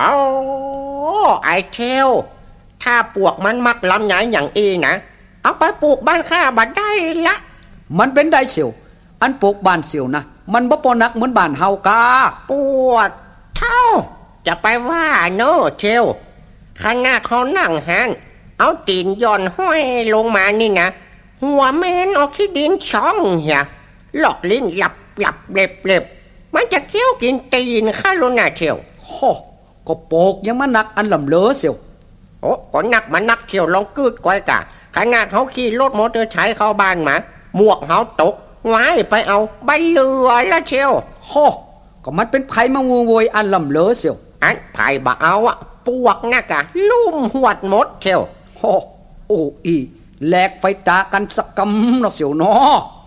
เอาไอเชลถ้าปวกมันมักลำใหญ่อย่างอีนะเอาไปปลูกบ้านข้าบัดได้ละมันเป็นได้เสียวอันปลูกบ้านเสียวนะมันบ่ปอนักเหมือนบ้านเฮากาปวดเท่าจะไปว่าโน่เชลขนาดเขานั่งหันเอาตีนย่อนห้อยลงมานี่นะหัวเมนออกขี้ดินช่องเหียหลอกลิ้นหลับเล็บมันจะเคี้ยวกินตีนข้าลุน่ะเชลโอ้ก็โปกยังมานักอันลำเลอเสียวโอ้ก็นักมันนักเชลลองกืดก้อยกะขนาดเขาขี่รถมอเตอร์ไซค์เข้าบ้านมาหมวกเขาตกไว้ไปเอาใบเลือละเชลโอ้ก็มันเป็นไผมางูโวยอันลำเลอเสียวอันไผ่บ่เอาอะปวกนักอะลุ่มหวดหมดเชลโอ้อีแหลกไฟตากันสักกำเนาะเสียวเนาะ